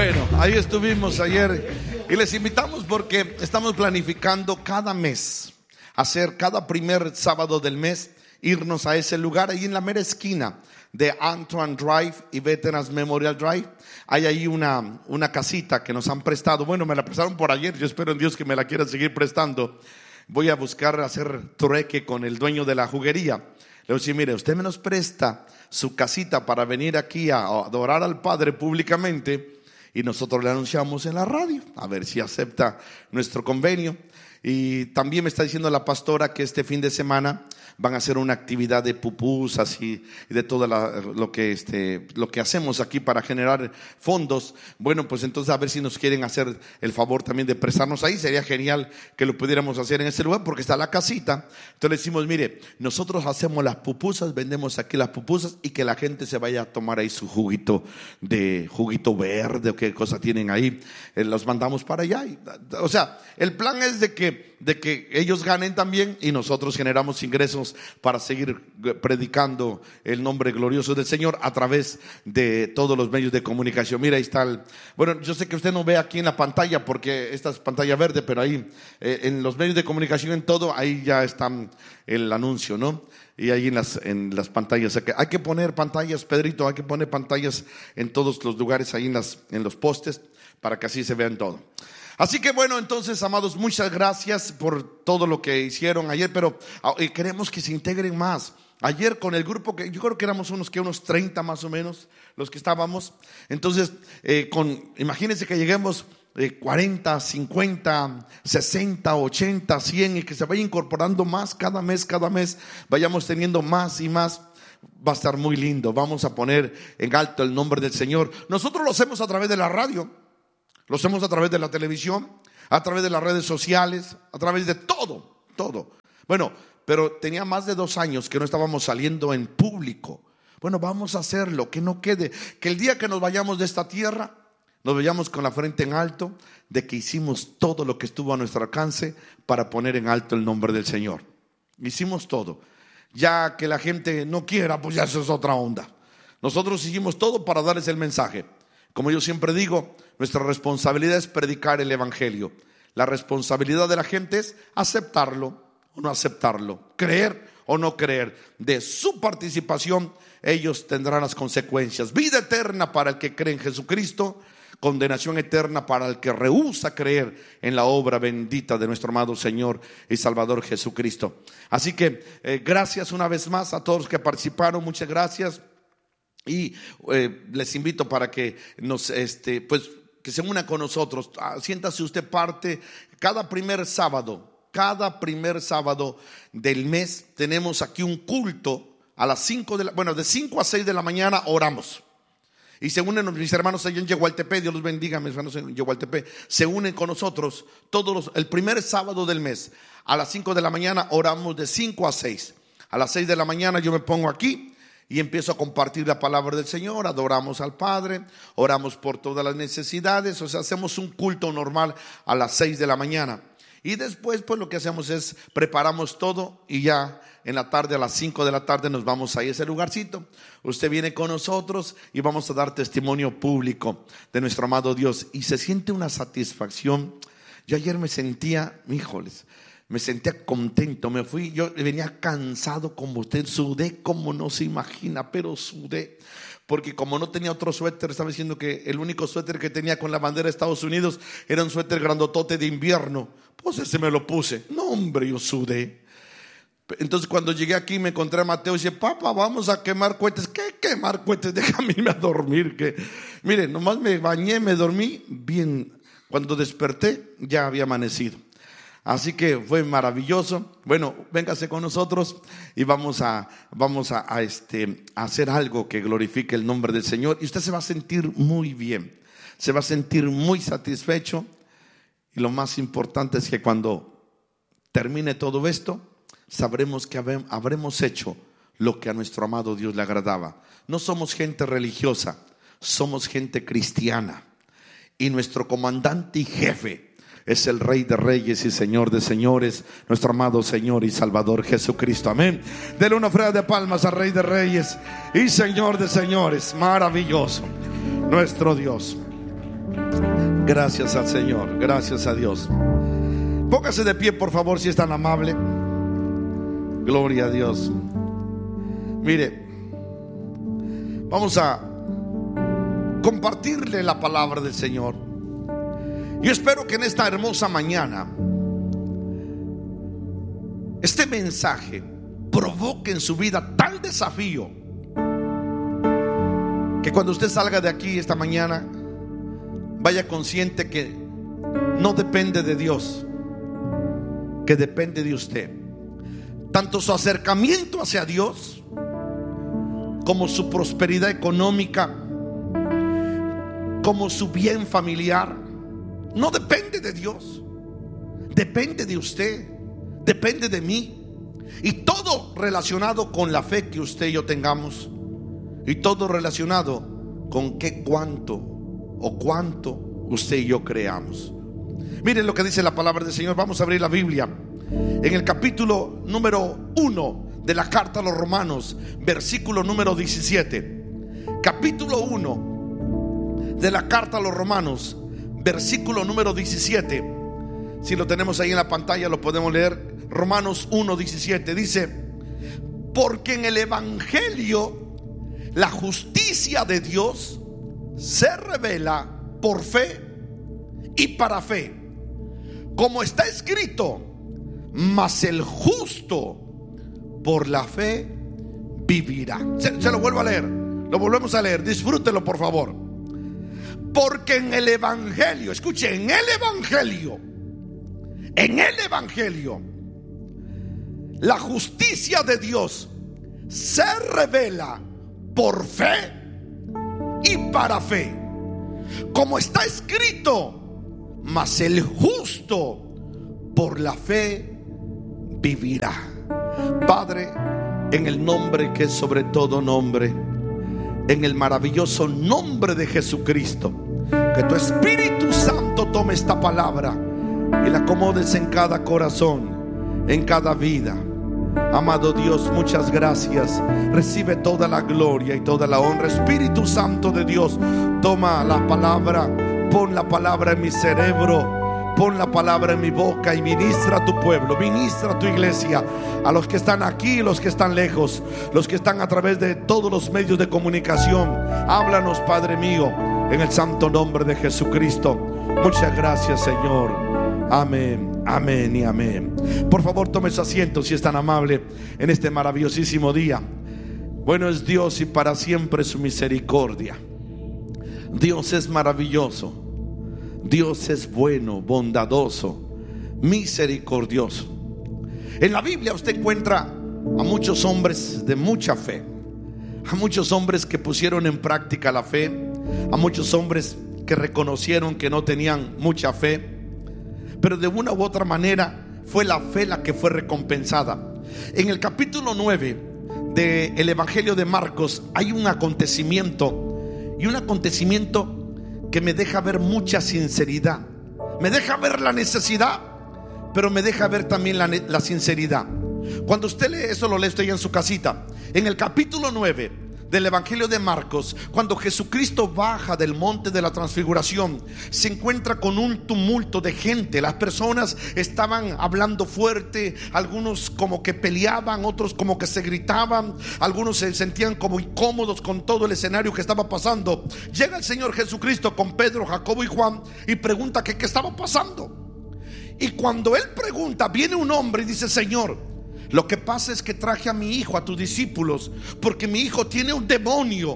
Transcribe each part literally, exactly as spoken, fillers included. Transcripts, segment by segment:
Bueno, ahí estuvimos ayer y les invitamos porque estamos planificando cada mes, hacer cada primer sábado del mes, irnos a ese lugar ahí en la mera esquina de Antoine Drive y Veterans Memorial Drive. Hay ahí una, una casita que nos han prestado. Bueno, me la prestaron por ayer. Yo espero en Dios que me la quieran seguir prestando. Voy a buscar hacer trueque con el dueño de la juguería. Le voy a decir, mire, usted me nos presta su casita para venir aquí a adorar al Padre públicamente y nosotros le anunciamos en la radio, a ver si acepta nuestro convenio. Y también me está diciendo la pastora que este fin de semana van a hacer una actividad de pupusas y, y de todo la, lo que este lo que hacemos aquí para generar fondos. Bueno, pues entonces a ver si nos quieren hacer el favor también de prestarnos ahí. Sería genial que lo pudiéramos hacer en ese lugar porque está la casita. Entonces le decimos, mire, nosotros hacemos las pupusas, vendemos aquí las pupusas y que la gente se vaya a tomar ahí su juguito de juguito verde o qué cosa tienen ahí. Eh, los mandamos para allá. Y, o sea, el plan es de que de que ellos ganen también y nosotros generamos ingresos para seguir predicando el nombre glorioso del Señor a través de todos los medios de comunicación. Mira, ahí está el, bueno, yo sé que usted no ve aquí en la pantalla porque esta es pantalla verde, pero ahí eh, en los medios de comunicación, en todo, ahí ya está el anuncio, ¿no? Y ahí en las, en las pantallas, hay que poner pantallas, Pedrito, hay que poner pantallas en todos los lugares, ahí en, las, en los postes, para que así se vean todo. Así que bueno, entonces, amados, muchas gracias por todo lo que hicieron ayer, pero eh, queremos que se integren más. Ayer con el grupo, que yo creo que éramos unos, que unos treinta más o menos los que estábamos. Entonces, eh, con, imagínense que lleguemos eh, cuarenta, cincuenta, sesenta, ochenta, cien y que se vaya incorporando más cada mes, cada mes, vayamos teniendo más y más. Va a estar muy lindo. Vamos a poner en alto el nombre del Señor. Nosotros lo hacemos a través de la radio. Lo hacemos a través de la televisión, a través de las redes sociales, a través de todo, todo. Bueno, pero tenía más de dos años que no estábamos saliendo en público. Bueno, vamos a hacerlo, que no quede, que el día que nos vayamos de esta tierra, nos vayamos con la frente en alto, de que hicimos todo lo que estuvo a nuestro alcance para poner en alto el nombre del Señor. Hicimos todo. Ya que la gente no quiera, pues ya eso es otra onda. Nosotros hicimos todo para darles el mensaje. Como yo siempre digo, nuestra responsabilidad es predicar el evangelio. La responsabilidad de la gente es aceptarlo o no aceptarlo, creer o no creer. De su participación ellos tendrán las consecuencias. Vida eterna para el que cree en Jesucristo, condenación eterna para el que rehúsa creer en la obra bendita de nuestro amado Señor y Salvador Jesucristo. Así que eh, gracias una vez más a todos los que participaron, muchas gracias. Y eh, les invito para que nos, este, pues, que se unan con nosotros. Ah, siéntase usted parte. Cada primer sábado, cada primer sábado del mes tenemos aquí un culto a las cinco de la, bueno, de cinco a seis de la mañana oramos. Y se unen mis hermanos allá en Yehualtepec, Dios los bendiga, mis hermanos en Yehualtepec, se unen con nosotros todos los, el primer sábado del mes. A las cinco de la mañana oramos de cinco a seis. A las seis de la mañana yo me pongo aquí y empiezo a compartir la palabra del Señor, adoramos al Padre, oramos por todas las necesidades, o sea, hacemos un culto normal a las seis de la mañana. Y después, pues lo que hacemos es preparamos todo y ya en la tarde, a las cinco de la tarde, nos vamos a ese lugarcito. Usted viene con nosotros y vamos a dar testimonio público de nuestro amado Dios. Y se siente una satisfacción. Yo ayer me sentía, híjoles, me sentía contento, me fui, yo venía cansado como usted, sudé como no se imagina, pero sudé, porque como no tenía otro suéter, estaba diciendo que el único suéter que tenía con la bandera de Estados Unidos era un suéter grandotote de invierno, pues ese me lo puse, no hombre, yo sudé. Entonces cuando llegué aquí me encontré a Mateo y dice, papá, vamos a quemar cohetes. ¿Qué quemar cohetes? Déjame irme a dormir, que mire, nomás me bañé, me dormí bien, cuando desperté ya había amanecido. Así que fue maravilloso. Bueno, véngase con nosotros y vamos a vamos a, a este a hacer algo que glorifique el nombre del Señor y usted se va a sentir muy bien. Se va a sentir muy satisfecho y lo más importante es que cuando termine todo esto, sabremos que habremos hecho lo que a nuestro amado Dios le agradaba. No somos gente religiosa, somos gente cristiana y nuestro comandante y jefe es el Rey de Reyes y Señor de Señores, nuestro amado Señor y Salvador Jesucristo. Amén. Denle una ofrenda de palmas al Rey de Reyes y Señor de Señores. Maravilloso nuestro Dios. Gracias al Señor, gracias a Dios. Póngase de pie, por favor, si es tan amable. Gloria a Dios. Mire, vamos a compartirle la palabra del Señor. Yo espero que en esta hermosa mañana este mensaje provoque en su vida tal desafío que cuando usted salga de aquí esta mañana vaya consciente que no depende de Dios, que depende de usted. Tanto su acercamiento hacia Dios como su prosperidad económica, como su bien familiar, no depende de Dios, depende de usted, depende de mí. Y todo relacionado con la fe que usted y yo tengamos, y todo relacionado con qué, cuánto o cuánto usted y yo creamos. Miren lo que dice la palabra del Señor. Vamos a abrir la Biblia en el capítulo número uno de la carta a los Romanos, versículo número diecisiete. Capítulo uno de la carta a los Romanos, versículo número diecisiete. Si lo tenemos ahí en la pantalla lo podemos leer. Romanos uno diecisiete dice: porque en el evangelio la justicia de Dios se revela por fe y para fe, como está escrito: mas el justo por la fe vivirá. Se, se lo vuelvo a leer, lo volvemos a leer, disfrútelo por favor. Porque en el evangelio, escuche, en el evangelio, en el evangelio la justicia de Dios se revela por fe y para fe, como está escrito: mas el justo por la fe vivirá. Padre, en el nombre que es sobre todo nombre, en el maravilloso nombre de Jesucristo, que tu Espíritu Santo tome esta palabra y la acomodes en cada corazón, en cada vida. Amado Dios, muchas gracias. Recibe toda la gloria y toda la honra. Espíritu Santo de Dios, toma la palabra, pon la palabra en mi cerebro, pon la palabra en mi boca y ministra a tu pueblo, ministra a tu iglesia, a los que están aquí y los que están lejos, los que están a través de todos los medios de comunicación. Háblanos, Padre mío, en el santo nombre de Jesucristo. Muchas gracias, Señor. Amén. Amén y amén. Por favor, tome su asiento si es tan amable en este maravillosísimo día. Bueno es Dios y para siempre su misericordia. Dios es maravilloso. Dios es bueno, bondadoso, misericordioso. En la Biblia usted encuentra a muchos hombres de mucha fe, a muchos hombres que pusieron en práctica la fe, a muchos hombres que reconocieron que no tenían mucha fe, pero de una u otra manera fue la fe la que fue recompensada. En el capítulo nueve del Evangelio de Marcos hay un acontecimiento, y un acontecimiento que me deja ver mucha sinceridad. Me deja ver la necesidad, pero me deja ver también la, la sinceridad. Cuando usted lee eso, lo lee usted en su casita. En el capítulo nueve del Evangelio de Marcos, cuando Jesucristo baja del monte de la transfiguración, se encuentra con un tumulto de gente. Las personas estaban hablando fuerte, algunos como que peleaban, otros como que se gritaban, algunos se sentían como incómodos con todo el escenario que estaba pasando. Llega el Señor Jesucristo con Pedro, Jacobo y Juan y pregunta que qué estaba pasando. Y cuando él pregunta, viene un hombre y dice: Señor, lo que pasa es que traje a mi hijo, a tus discípulos, porque mi hijo tiene un demonio,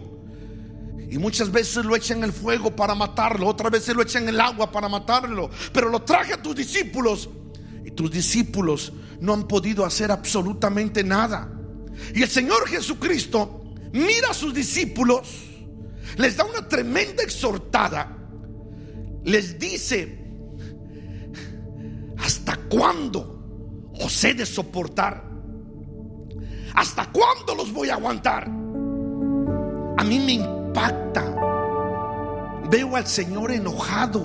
y muchas veces lo echan en el fuego para matarlo, otras veces lo echan en el agua para matarlo, pero lo traje a tus discípulos y tus discípulos no han podido hacer absolutamente nada. Y el Señor Jesucristo mira a sus discípulos, les da una tremenda exhortada, les dice: ¿hasta cuándo os he de soportar? ¿Hasta cuándo los voy a aguantar? A mí me impacta. Veo al Señor enojado.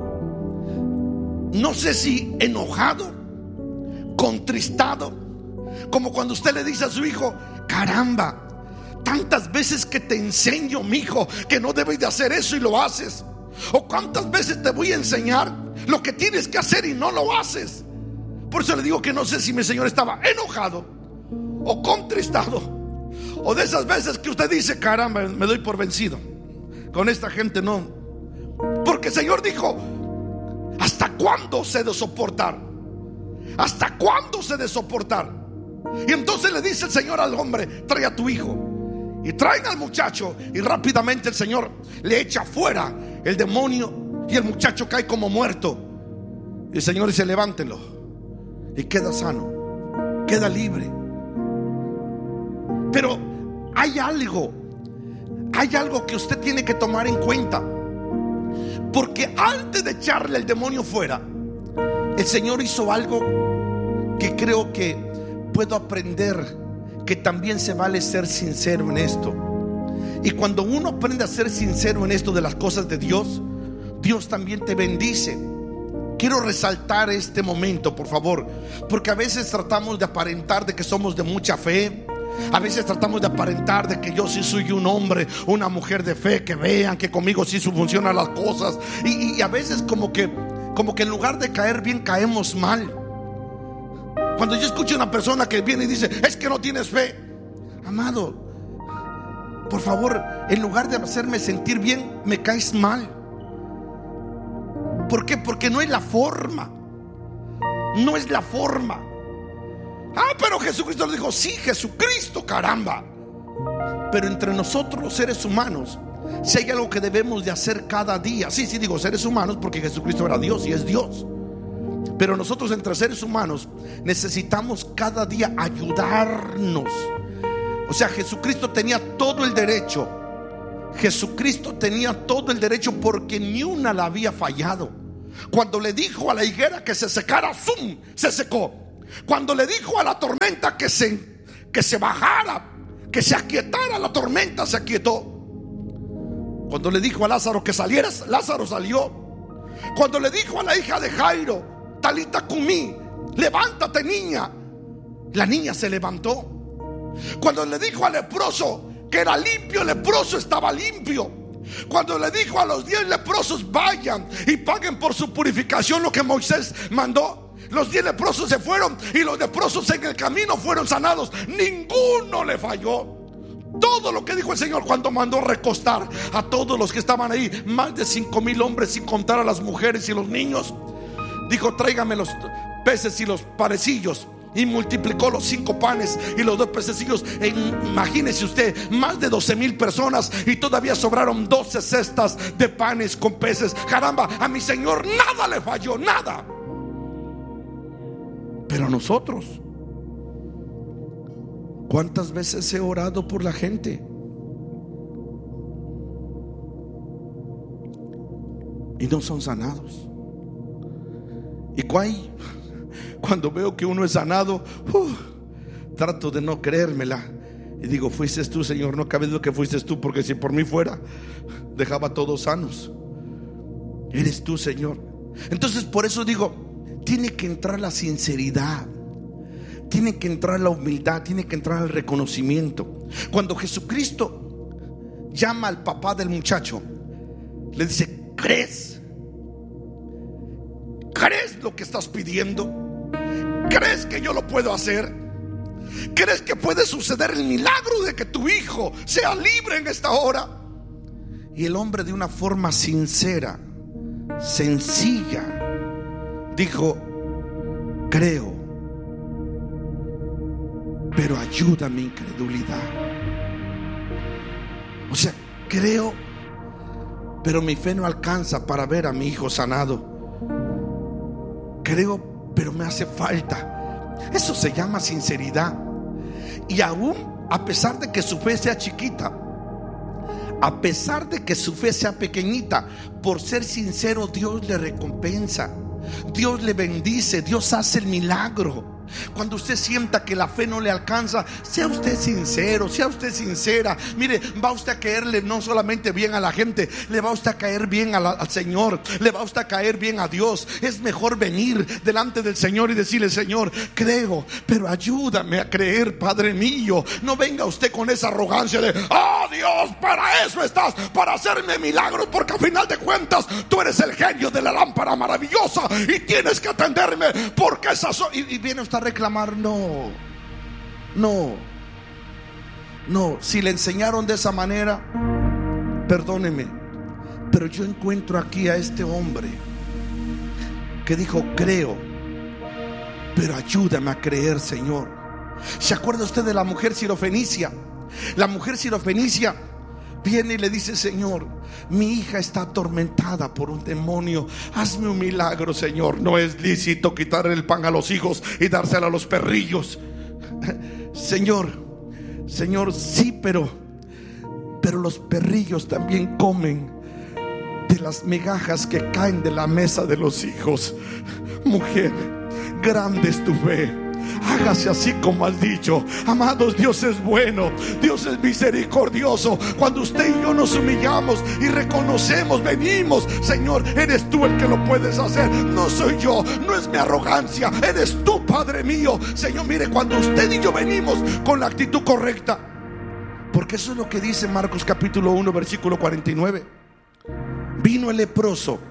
No sé si enojado, contristado, como cuando usted le dice a su hijo: caramba, tantas veces que te enseño, mi hijo, que no debes de hacer eso y lo haces. O cuántas veces te voy a enseñar lo que tienes que hacer y no lo haces. Por eso le digo que no sé si mi Señor estaba enojado o contristado, o de esas veces que usted dice: caramba, me doy por vencido, con esta gente no. Porque el Señor dijo: ¿hasta cuándo se de soportar? ¿Hasta cuándo se de soportar? Y entonces le dice el Señor al hombre: trae a tu hijo. Y traen al muchacho, y rápidamente el Señor le echa fuera el demonio, y el muchacho cae como muerto. Y el Señor dice: levántenlo. Y queda sano, queda libre. Pero hay algo, hay algo que usted tiene que tomar en cuenta. Porque antes de echarle el demonio fuera, el Señor hizo algo que creo que puedo aprender, que también se vale ser sincero en esto. Y cuando uno aprende a ser sincero en esto de las cosas de Dios, Dios también te bendice. Quiero resaltar este momento, por favor, porque a veces tratamos de aparentar de que somos de mucha fe. A veces tratamos de aparentar de que yo sí soy un hombre, una mujer de fe, que vean que conmigo sí funcionan las cosas. Y, y a veces como que, como que en lugar de caer bien, caemos mal. Cuando yo escucho a una persona que viene y dice: es que no tienes fe. Amado, por favor, en lugar de hacerme sentir bien, me caes mal. ¿Por qué? Porque no es la forma. No es la forma. Ah, pero Jesucristo lo dijo. Sí, Jesucristo, caramba. Pero entre nosotros los seres humanos, si hay algo que debemos de hacer cada día. Sí, sí digo seres humanos porque Jesucristo era Dios y es Dios. Pero nosotros entre seres humanos necesitamos cada día ayudarnos. O sea, Jesucristo tenía todo el derecho. Jesucristo tenía todo el derecho, porque ni una la había fallado. Cuando le dijo a la higuera que se secara, ¡zum!, se secó. Cuando le dijo a la tormenta que se, que se bajara, que se aquietara la tormenta, se aquietó. Cuando le dijo a Lázaro que saliera, Lázaro salió. Cuando le dijo a la hija de Jairo: Talita cumí, levántate niña, la niña se levantó. Cuando le dijo al leproso que era limpio, el leproso estaba limpio. Cuando le dijo a los diez leprosos: vayan y paguen por su purificación lo que Moisés mandó, los diez leprosos se fueron, y los leprosos en el camino fueron sanados. Ninguno le falló. Todo lo que dijo el Señor cuando mandó recostar a todos los que estaban ahí, más de cinco mil hombres, sin contar a las mujeres y los niños, dijo: tráigame los peces y los panecillos. Y multiplicó los cinco panes y los dos pececillos. E imagínese usted, más de doce mil personas, y todavía sobraron doce cestas de panes con peces. Caramba, a mi Señor nada le falló, nada. Pero nosotros, ¿cuántas veces he orado por la gente y no son sanados? Y cuál, cuando veo que uno es sanado, uh, trato de no creérmela y digo: fuiste tú, Señor, no cabe duda que fuiste tú, porque si por mí fuera, dejaba a todos sanos. Eres tú, Señor. Entonces, por eso digo, tiene que entrar la sinceridad, tiene que entrar la humildad, tiene que entrar el reconocimiento. Cuando Jesucristo llama al papá del muchacho, le dice: ¿crees? ¿Crees lo que estás pidiendo? ¿Crees que yo lo puedo hacer? ¿Crees que puede suceder el milagro de que tu hijo sea libre en esta hora? Y el hombre, de una forma sincera, sencilla, dijo: creo, pero ayuda mi incredulidad. O sea, creo, pero mi fe no alcanza para ver a mi hijo sanado. Creo, pero me hace falta. Eso se llama sinceridad. Y aún a pesar de que su fe sea chiquita, a pesar de que su fe sea pequeñita, por ser sincero, Dios le recompensa, Dios le bendice, Dios hace el milagro. Cuando usted sienta que la fe no le alcanza, sea usted sincero, sea usted sincera. Mire, va usted a caerle no solamente bien a la gente, le va usted a caer bien a la, al Señor, le va usted a caer bien a Dios. Es mejor venir delante del Señor y decirle: Señor, creo, pero ayúdame a creer, Padre mío. No venga usted con esa arrogancia de: oh Dios, para eso estás, para hacerme milagros, porque al final de cuentas tú eres el genio de la lámpara maravillosa y tienes que atenderme, porque esas son... y, y viene usted a reclamar. No, no, no. Si le enseñaron de esa manera, perdóneme, pero yo encuentro aquí a este hombre que dijo: creo, pero ayúdame a creer, Señor. ¿Se acuerda usted de la mujer sirofenicia? La mujer sirofenicia viene y le dice: Señor, mi hija está atormentada por un demonio, hazme un milagro, Señor. No es lícito quitarle el pan a los hijos y dárselo a los perrillos. Señor, Señor, sí, pero Pero los perrillos también comen de las migajas que caen de la mesa de los hijos. Mujer, grande es tu fe, hágase así como has dicho. Amados, Dios es bueno, Dios es misericordioso. Cuando usted y yo nos humillamos y reconocemos, venimos: Señor, eres tú el que lo puedes hacer, no soy yo, no es mi arrogancia, eres tú, Padre mío. Señor, mire, cuando usted y yo venimos con la actitud correcta, porque eso es lo que dice Marcos capítulo uno versículo cuarenta y nueve. Vino el leproso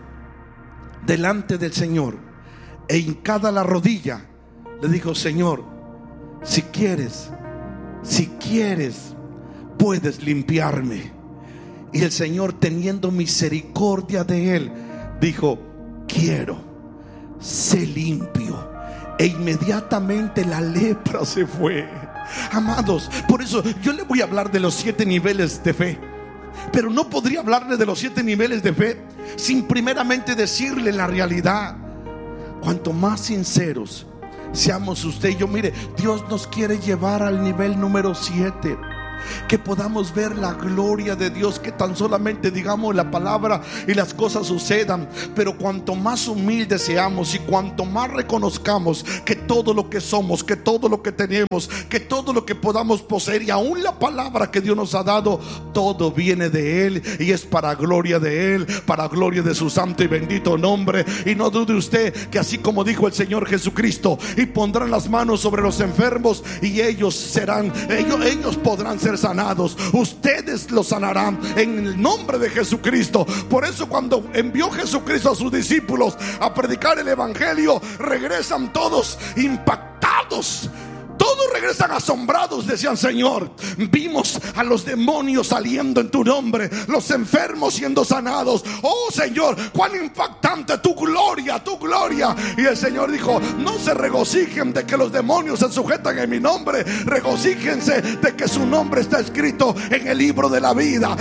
delante del Señor e hincada la rodilla le dijo: Señor, si quieres, si quieres, puedes limpiarme. Y el Señor, teniendo misericordia de él, dijo: quiero, sé limpio. E inmediatamente la lepra se fue. Amados, por eso yo le voy a hablar de los siete niveles de fe, pero no podría hablarle de los siete niveles de fe sin primeramente decirle la realidad. Cuanto más sinceros seamos usted y yo, mire, Dios nos quiere llevar al nivel número siete. Que podamos ver la gloria de Dios, que tan solamente digamos la palabra y las cosas sucedan. Pero cuanto más humildes seamos y cuanto más reconozcamos que todo lo que somos, que todo lo que tenemos, que todo lo que podamos poseer, y aún la palabra que Dios nos ha dado, todo viene de Él y es para gloria de Él, para gloria de su santo y bendito nombre. Y no dude usted que así como dijo el Señor Jesucristo: y pondrán las manos sobre los enfermos y ellos serán, ellos, ellos podrán ser sanados. Ustedes los sanarán en el nombre de Jesucristo. Por eso cuando envió Jesucristo a sus discípulos a predicar el evangelio, regresan todos impactados. Todos regresan asombrados, decían: Señor, vimos a los demonios saliendo en tu nombre, los enfermos siendo sanados. Oh Señor, cuán impactante tu gloria, tu gloria. Y el Señor dijo: no se regocijen de que los demonios se sujetan en mi nombre, regocíjense de que su nombre está escrito en el libro de la vida.